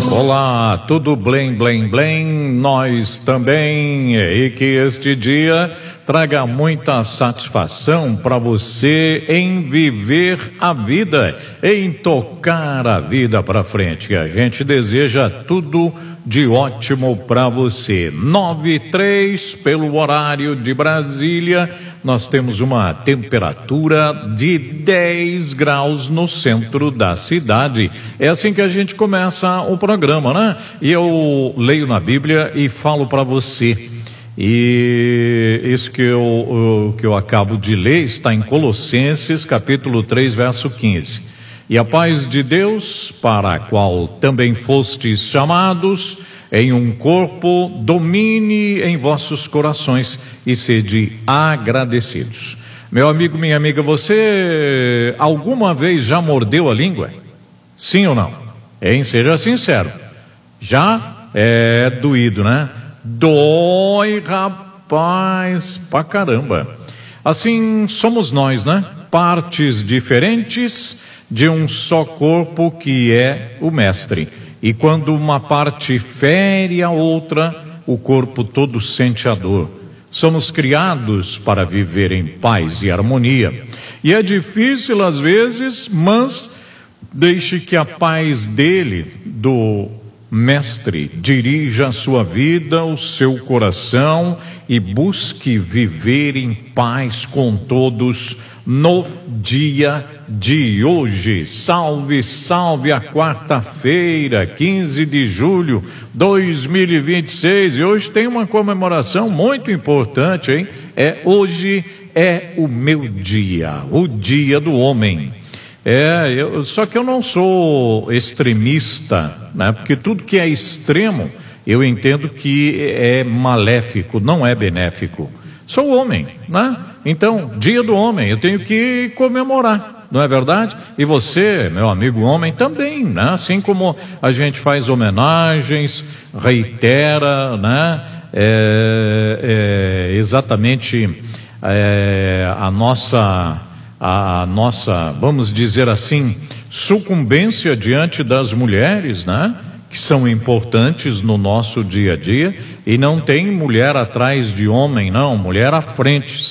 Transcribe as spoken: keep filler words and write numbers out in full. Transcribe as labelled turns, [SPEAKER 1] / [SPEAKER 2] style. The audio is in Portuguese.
[SPEAKER 1] Olá, tudo blém, blém, blém, nós também, e que este dia traga muita satisfação para você em viver a vida, em tocar a vida para frente. A gente deseja tudo de ótimo para você. Nove e três pelo horário de Brasília, nós temos uma temperatura de dez graus no centro da cidade. É assim que a gente começa o programa, né? E eu leio na Bíblia e falo para você. E isso que eu, que eu acabo de ler está em Colossenses capítulo três, verso quinze. E a paz de Deus, para a qual também fostes chamados em um corpo, domine em vossos corações e sede agradecidos. Meu amigo, minha amiga, você alguma vez já mordeu a língua? Sim ou não? Hein? Seja sincero. Já é doído, né? Dói, rapaz, pra caramba. Assim somos nós, né? Partes diferentes de um só corpo que é o mestre. E quando uma parte fere a outra, o corpo todo sente a dor. Somos criados para viver em paz e harmonia. E é difícil às vezes, mas deixe que a paz dele, do mestre, dirija a sua vida, o seu coração e busque viver em paz com todos no dia de hoje. Salve, salve a quarta-feira, quinze de julho de dois mil e vinte e seis. E hoje tem uma comemoração muito importante, hein? É, hoje é o meu dia, o dia do homem. É, eu, só que eu não sou extremista, né? Porque tudo que é extremo, eu entendo que é maléfico, não é benéfico. Sou homem, né? Então, dia do homem, eu tenho que comemorar, não é verdade? E você, meu amigo homem, também, né? Assim como a gente faz homenagens, reitera, né? É, é, exatamente é, a nossa... a nossa, vamos dizer assim, sucumbência diante das mulheres, né? Que são importantes no nosso dia a dia, e não tem mulher atrás de homem, não, mulher à frente,